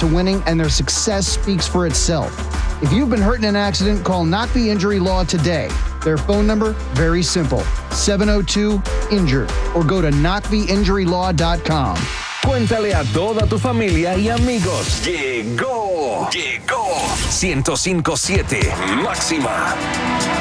to winning, and their success speaks for itself. If you've been hurt in an accident, call Knockby Injury Law today. Their phone number, very simple, 702-INJURED, or go to knockbyinjurylaw.com. Cuéntale a toda tu familia y amigos. Llegó 105.7 Máxima.